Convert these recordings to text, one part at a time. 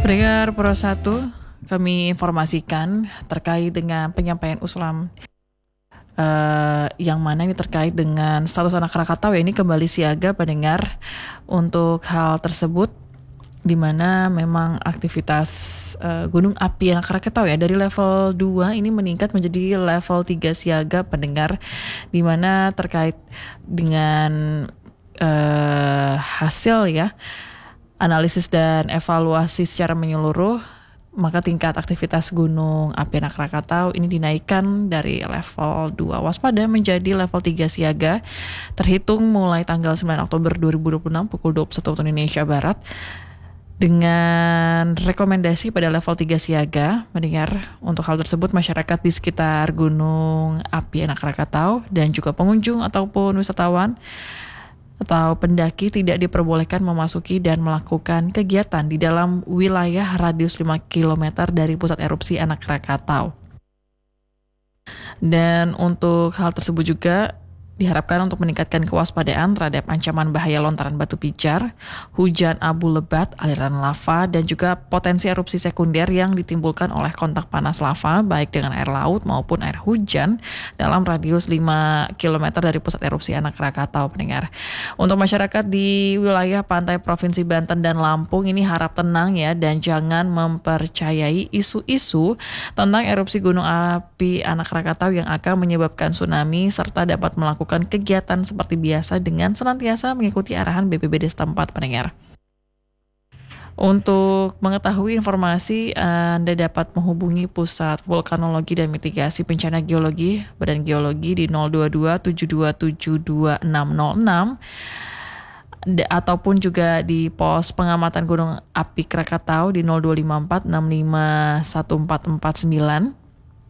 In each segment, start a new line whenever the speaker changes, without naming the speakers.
Pendengar Pro 1, kami informasikan terkait dengan penyampaian usulan yang mana ini terkait dengan status anak Krakatau ya, ini kembali siaga pendengar. Untuk hal tersebut di mana memang aktivitas gunung api anak Krakatau ya dari level 2 ini meningkat menjadi level 3 siaga pendengar, di mana terkait dengan hasil ya analisis dan evaluasi secara menyeluruh, maka tingkat aktivitas gunung api anak Krakatau ini dinaikkan dari level 2 waspada menjadi level 3 siaga terhitung mulai tanggal 9 Oktober 2026 pukul 21 waktu Indonesia Barat, dengan rekomendasi pada level 3 siaga. Mendengar, untuk hal tersebut masyarakat di sekitar gunung api anak Krakatau dan juga pengunjung ataupun wisatawan atau pendaki tidak diperbolehkan memasuki dan melakukan kegiatan di dalam wilayah radius 5 km dari pusat erupsi anak Krakatau. Dan untuk hal tersebut juga diharapkan untuk meningkatkan kewaspadaan terhadap ancaman bahaya lontaran batu pijar, hujan abu lebat, aliran lava, dan juga potensi erupsi sekunder yang ditimbulkan oleh kontak panas lava baik dengan air laut maupun air hujan dalam radius 5 km dari pusat erupsi anak Krakatau pendengar. Untuk masyarakat di wilayah pantai Provinsi Banten dan Lampung ini harap tenang ya, dan jangan mempercayai isu-isu tentang erupsi gunung api anak Krakatau yang akan menyebabkan tsunami serta dapat melakukan kegiatan seperti biasa dengan senantiasa mengikuti arahan BPBD setempat pendengar. Untuk mengetahui informasi, Anda dapat menghubungi Pusat Vulkanologi dan Mitigasi Bencana Geologi Badan Geologi di 022 7272606 ataupun juga di pos pengamatan Gunung Api Krakatau di 0254 651449.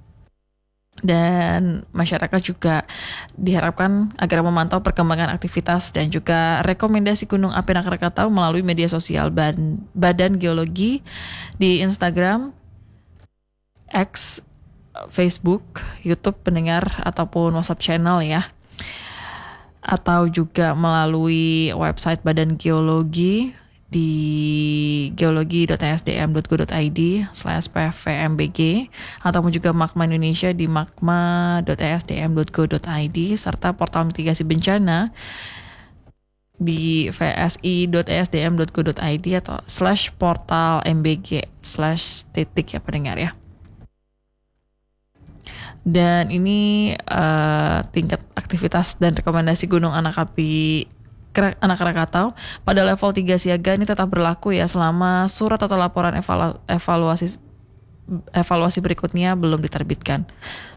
Dan masyarakat juga diharapkan agar memantau perkembangan aktivitas dan juga rekomendasi gunung api anak Krakatau melalui media sosial Badan Geologi di Instagram, X, Facebook, YouTube pendengar, ataupun WhatsApp channel ya, atau juga melalui website Badan Geologi di geologi.esdm.go.id/pvmbg, ataupun juga Magma Indonesia di magma.esdm.go.id, serta portal mitigasi bencana di vsi.esdm.go.id atau /portal-mbg/ ya pendengar ya. Dan ini tingkat aktivitas dan rekomendasi gunung anak api anak Krakatau pada level 3 siaga ini tetap berlaku ya selama surat atau laporan evaluasi berikutnya belum diterbitkan.